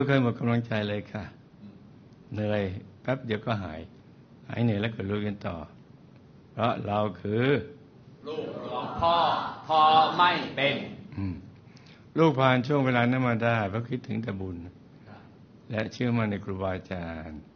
เคยหมดกำลังใจเลยค่ะเหนื่อยแป๊บเดียวก็หายเหนื่อยแล้วก็ลุยกันต่อเพราะเราคือลูกหลวงพ่อท้อไม่เป็นลูกผ่านช่วงเวลานั้นมาได้เพราะคิดถึงแต่บุญและเชื่อมั่นในครูบาอาจารย์